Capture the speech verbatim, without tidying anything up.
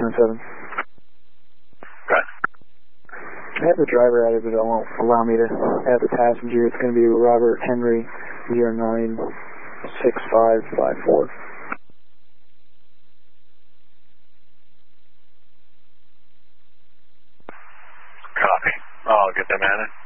nine seven. Okay. I have the driver added, but it won't allow me to add the passenger. It's going to be Robert Henry zero nine six five five four. Copy. I'll get them added.